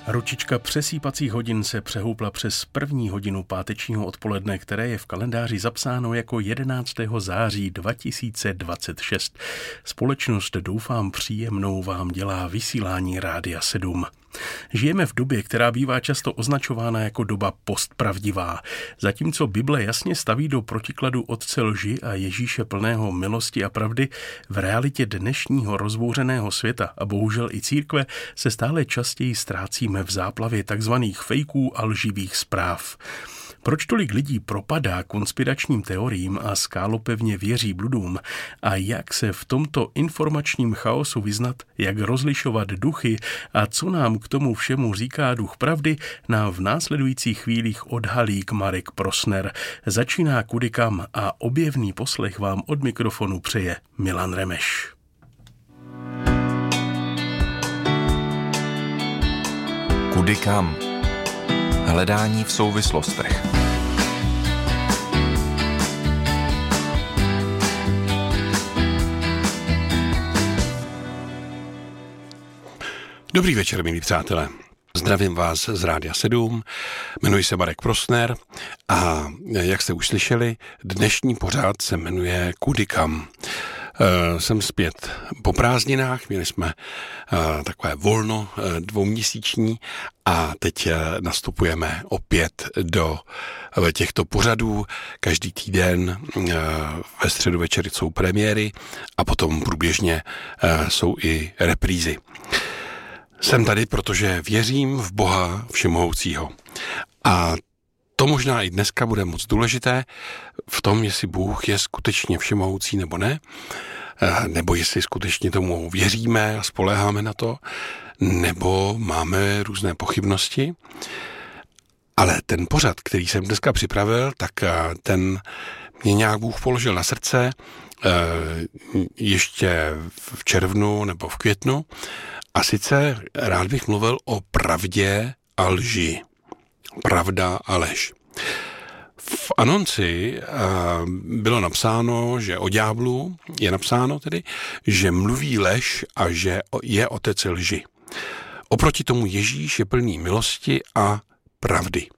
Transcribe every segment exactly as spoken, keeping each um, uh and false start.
Ručička přesýpacích hodin se přehoupla přes první hodinu pátečního odpoledne, které je v kalendáři zapsáno jako jedenáctého září dva tisíce dvacet šest. Společnost, doufám, příjemnou vám dělá vysílání Rádia sedm. Žijeme v době, která bývá často označována jako doba postpravdivá. Zatímco Bible jasně staví do protikladu otce lži a Ježíše plného milosti a pravdy, v realitě dnešního rozbouřeného světa a bohužel i církve se stále častěji ztrácíme v záplavě takzvaných fejků a lživých zpráv. Proč tolik lidí propadá konspiračním teoriím a skálopevně věří bludům a jak se v tomto informačním chaosu vyznat, jak rozlišovat duchy a co nám k tomu všemu říká duch pravdy, nám v následujících chvílích odhalí Marek Prosner. Začíná Kudy kam a objevný poslech vám od mikrofonu přeje Milan Remeš. Kudy kam? Hledání v souvislostech. Dobrý večer, milí přátelé. Zdravím vás z Rádia sedm, jmenuji se Marek Prosner a jak jste už slyšeli, dnešní pořád se jmenuje Kudy kam. Uh, jsem zpět po prázdninách, měli jsme uh, takové volno uh, dvouměsíční a teď uh, nastupujeme opět do uh, těchto pořadů. Každý týden uh, ve středu večer jsou premiéry a potom průběžně uh, jsou i reprízy. Jsem tady, protože věřím v Boha Všemohoucího. A to možná i dneska bude moc důležité v tom, jestli Bůh je skutečně všemohoucí nebo ne, nebo jestli skutečně tomu věříme a spoléháme na to, nebo máme různé pochybnosti. Ale ten pořad, který jsem dneska připravil, tak ten mě nějak Bůh položil na srdce ještě v červnu nebo v květnu. A sice rád bych mluvil o pravdě a lži. Pravda a lež. V anonci bylo napsáno, že o ďáblu je napsáno tedy, že mluví lež a že je otec lži. Oproti tomu Ježíš je plný milosti a pravdy.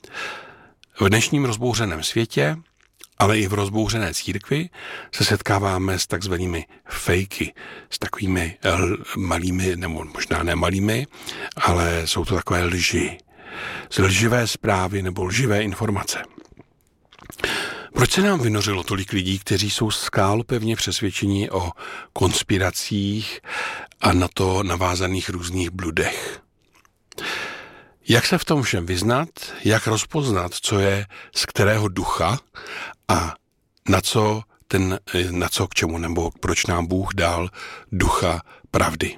V dnešním rozbouřeném světě, ale i v rozbouřené církvi se setkáváme s takzvanými fejky, s takovými malými, nebo možná ne malými, ale jsou to takové lži. Z lživé zprávy nebo lživé informace. Proč se nám vynořilo tolik lidí, kteří jsou skálopevně přesvědčeni o konspiracích a na to navázaných různých bludech? Jak se v tom všem vyznat, jak rozpoznat, co je z kterého ducha a na co, ten, na co k čemu, nebo proč nám Bůh dal ducha pravdy?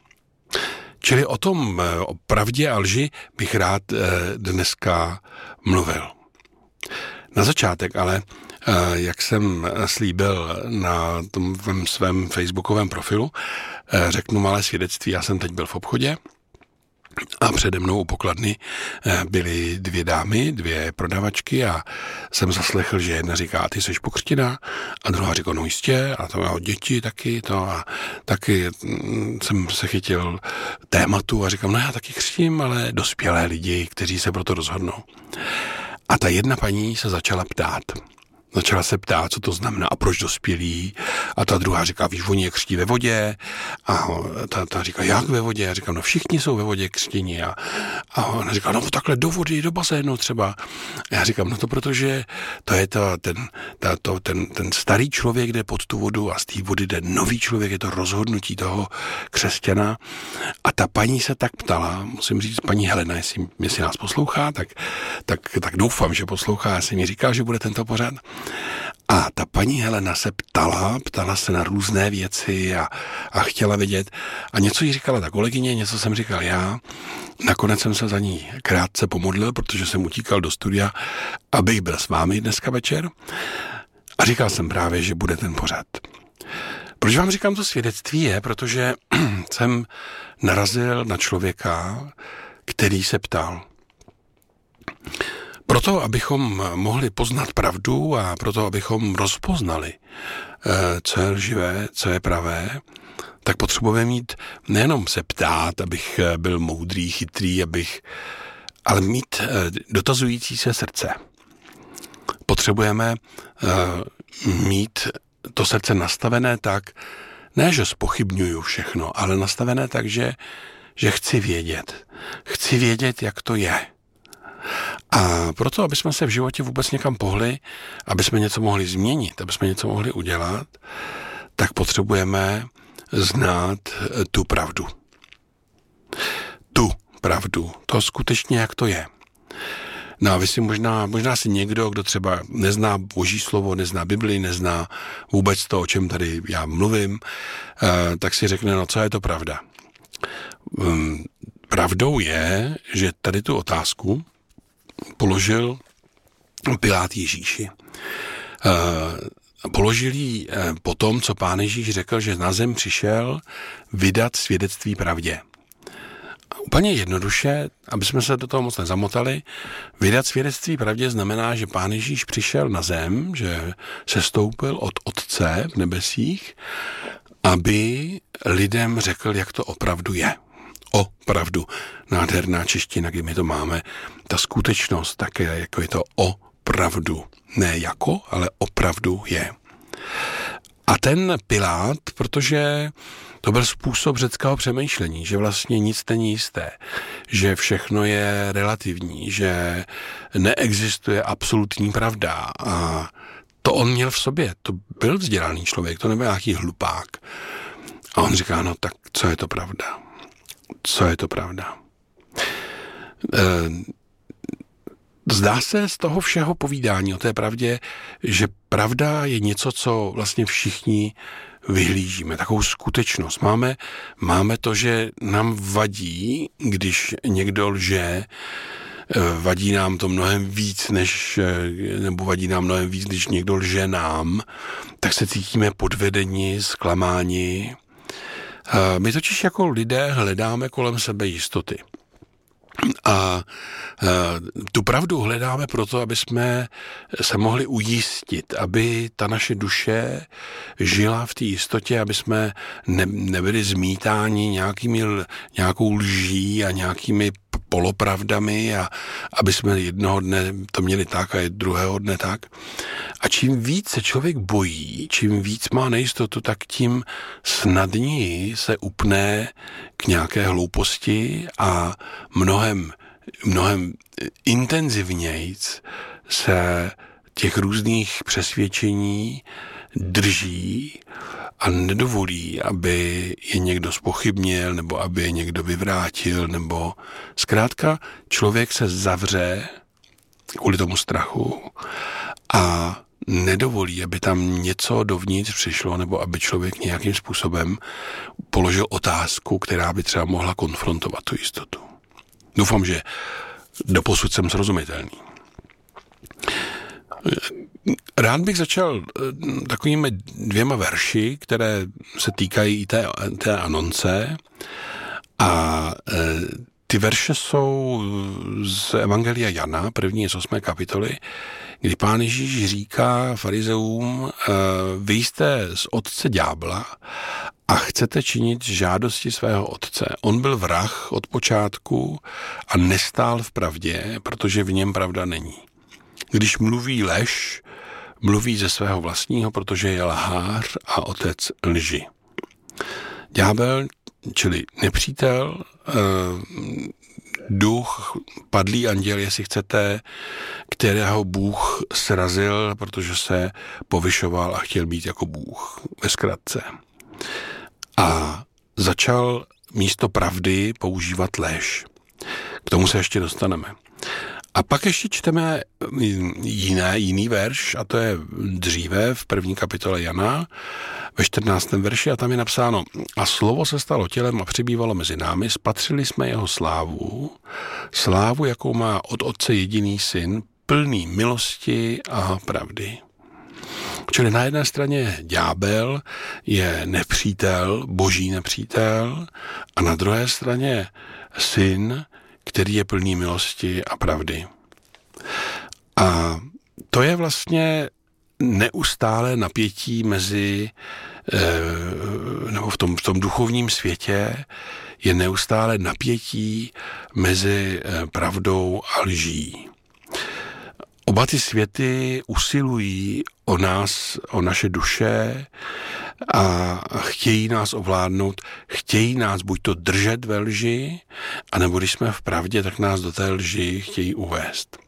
Čili o tom, o pravdě a lži bych rád dneska mluvil. Na začátek ale, jak jsem slíbil na tom svém facebookovém profilu, řeknu malé svědectví. Já jsem teď byl v obchodě a přede mnou u pokladny byly dvě dámy, dvě prodavačky a jsem zaslechl, že jedna říká, ty seš pokřtěná a druhá říká, no jistě, a to má děti taky, to a taky jsem se chytil tématu a říkám, no já taky křtím, ale dospělé lidi, kteří se proto rozhodnou. A ta jedna paní se začala ptát. Začala se ptát, co to znamená a proč dospělí. A ta druhá říká, víš, oni je křtí ve vodě. A ta, ta říká, jak ve vodě? Já říkám, no všichni jsou ve vodě křtěni. A, a ona říká, no takhle do vody, do bazénu třeba. A já říkám, no to protože to je to, ten, ta, to, ten, ten starý člověk jde pod tu vodu a z té vody jde nový člověk, je to rozhodnutí toho křesťana. A ta paní se tak ptala, musím říct, paní Helena, jestli, jestli nás poslouchá, tak, tak, tak doufám, že poslouchá. Já jsem mi říkal, že bude tento pořad. A ta paní Helena se ptala, ptala se na různé věci a, a chtěla vědět. A něco jí říkala ta kolegyně, něco jsem říkal já. Nakonec jsem se za ní krátce pomodlil, protože jsem utíkal do studia, abych byl s vámi dneska večer. A říkal jsem právě, že bude ten pořad. Proč vám říkám to svědectví je, protože jsem narazil na člověka, který se ptal. Proto, abychom mohli poznat pravdu a proto, abychom rozpoznali co je lživé, co je pravé, tak potřebujeme mít nejenom se ptát, abych byl moudrý, chytrý, abych, ale mít dotazující se srdce. Potřebujeme mít to srdce nastavené tak, ne, že zpochybňuju všechno, ale nastavené tak, že, že chci vědět. Chci vědět, jak to je. A proto, aby jsme se v životě vůbec někam pohli, aby jsme něco mohli změnit, aby jsme něco mohli udělat, tak potřebujeme znát tu pravdu. Tu pravdu. To skutečně, jak to je. No a vy si možná, možná si někdo, kdo třeba nezná Boží slovo, nezná Bibli, nezná vůbec to, o čem tady já mluvím, tak si řekne, no co je to pravda? Pravdou je, že tady tu otázku položil Pilát Ježíši. Položil ji po tom, co Pán Ježíš řekl, že na zem přišel vydat svědectví pravdě. Úplně jednoduše, aby jsme se do toho moc nezamotali, vydat svědectví pravdě znamená, že Pán Ježíš přišel na zem, že se stoupil od Otce v nebesích, aby lidem řekl, jak to opravdu je. Opravdu. Nádherná čeština, kdy my to máme. Ta skutečnost také, jako je to opravdu. Ne jako, ale opravdu je. A ten Pilát, protože to byl způsob řeckého přemýšlení, že vlastně nic není jisté, že všechno je relativní, že neexistuje absolutní pravda. A to on měl v sobě, to byl vzdělaný člověk, to nebyl nějaký hlupák. A on říká, no tak co je to pravda? Co je to pravda? Zdá se z toho všeho povídání o té pravdě, že pravda je něco, co vlastně všichni vyhlížíme, takovou skutečnost. Máme, máme to, že nám vadí, když někdo lže, vadí nám to mnohem víc, než, nebo vadí nám mnohem víc, když někdo lže nám, tak se cítíme podvedeni, zklamáni. My totiž jako lidé hledáme kolem sebe jistoty. A tu pravdu hledáme proto, aby jsme se mohli ujistit, aby ta naše duše žila v té jistotě, aby jsme ne, nebyli zmítáni nějakými, nějakou lží a nějakými polopravdami a aby jsme jednoho dne to měli tak a druhého dne tak. A čím víc se člověk bojí, čím víc má nejistotu, tak tím snadněji se upne k nějaké hlouposti a mnohem, mnohem intenzivnějc se těch různých přesvědčení drží a nedovolí, aby je někdo zpochybnil, nebo aby je někdo vyvrátil, nebo zkrátka člověk se zavře kvůli tomu strachu a nedovolí, aby tam něco dovnitř přišlo, nebo aby člověk nějakým způsobem položil otázku, která by třeba mohla konfrontovat tu jistotu. Doufám, že doposud jsem srozumitelný. Rád bych začal takovými dvěma verši, které se týkají i té, té anonce. A e, ty verše jsou z Evangelia Jana, první z osmé kapitoly, kdy Pán Ježíš říká farizeům, e, vy jste z otce ďábla a chcete činit žádosti svého otce. On byl vrah od počátku a nestál v pravdě, protože v něm pravda není. Když mluví lež, mluví ze svého vlastního, protože je lhář a otec lži. Ďábel, čili nepřítel, duch, padlý anděl, jestli chcete, kterého Bůh srazil, protože se povyšoval a chtěl být jako Bůh, ve zkratce. A začal místo pravdy používat lež. K tomu se ještě dostaneme. A pak ještě čteme jiné, jiný verš, a to je dříve v první kapitole Jana, ve čtrnáctém verši, a tam je napsáno: a slovo se stalo tělem a přibývalo mezi námi, spatřili jsme jeho slávu, slávu, jakou má od Otce jediný syn, plný milosti a pravdy. Čili na jedné straně ďábel je nepřítel, boží nepřítel, a na druhé straně syn, který je plný milosti a pravdy. A to je vlastně neustále napětí mezi, nebo v tom, v tom duchovním světě je neustále napětí mezi pravdou a lží. Oba ty světy usilují o nás, o naše duše a chtějí nás ovládnout, chtějí nás buď to držet ve lži, anebo když jsme v pravdě, tak nás do té lži chtějí uvést.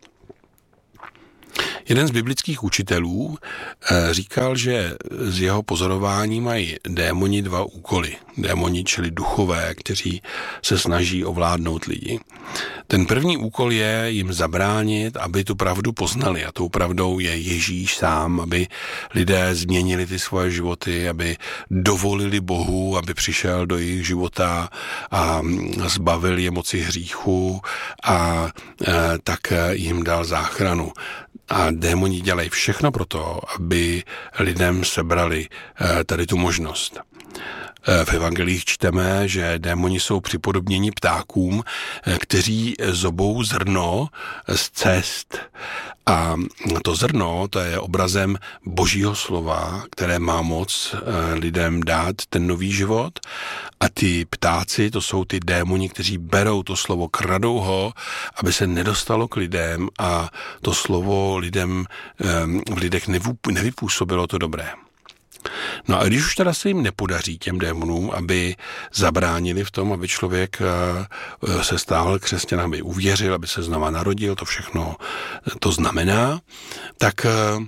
Jeden z biblických učitelů říkal, že z jeho pozorování mají démoni dva úkoly. Démoni, čili duchové, kteří se snaží ovládnout lidi. Ten první úkol je jim zabránit, aby tu pravdu poznali. A tou pravdou je Ježíš sám, aby lidé změnili ty svoje životy, aby dovolili Bohu, aby přišel do jejich života a zbavil je moci hříchu a tak jim dal záchranu. A démoni dělají všechno pro to, aby lidem sebrali tady tu možnost. V evangelích čteme, že démoni jsou připodobněni ptákům, kteří zobou zrno z cest. A to zrno, to je obrazem Božího slova, které má moc lidem dát ten nový život. A ty ptáci, to jsou ty démoni, kteří berou to slovo, kradou ho, aby se nedostalo k lidem a to slovo lidem v lidech nevypůsobilo to dobré. No a když už teda se jim nepodaří těm démonům, aby zabránili v tom, aby člověk se stál křesťanem, aby uvěřil, aby se znova narodil, to všechno to znamená, tak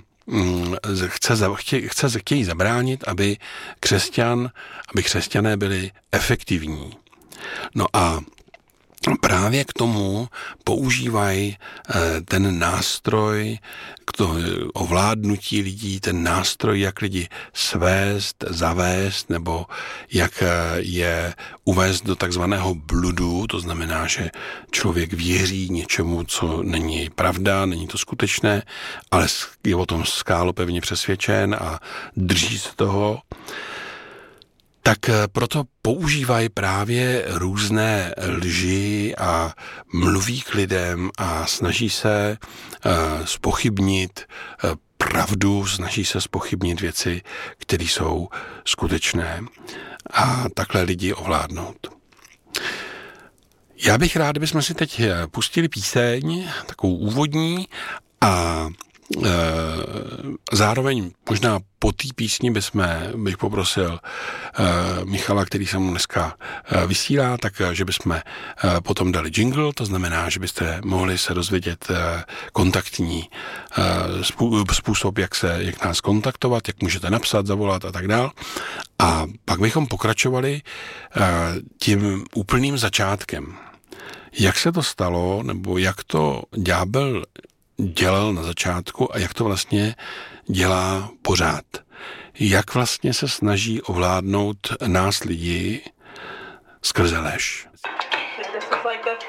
chce, chtě, chce, chtějí zabránit, aby křesťan, aby křesťané byli efektivní. No a právě k tomu používají ten nástroj k to ovládnutí lidí, ten nástroj, jak lidi svést, zavést, nebo jak je uvést do takzvaného bludu, to znamená, že člověk věří něčemu, co není pravda, není to skutečné, ale je o tom skálopevně přesvědčen a drží se toho. Tak proto používají právě různé lži a mluví k lidem a snaží se uh, zpochybnit uh, pravdu, snaží se zpochybnit věci, které jsou skutečné a takhle lidi ovládnout. Já bych rád, kdybychom si teď pustili píseň, takovou úvodní, a zároveň možná po té písni bychom, bych poprosil uh, Michala, který se mu dneska uh, vysílá, tak uh, že bychom uh, potom dali jingle, to znamená, že byste mohli se dozvědět uh, kontaktní uh, způsob, jak, se, jak nás kontaktovat, jak můžete napsat, zavolat a tak dál. A pak bychom pokračovali uh, tím úplným začátkem. Jak se to stalo, nebo jak to ďábel dělal na začátku a jak to vlastně dělá pořád. Jak vlastně se snaží ovládnout nás lidi skrze lež.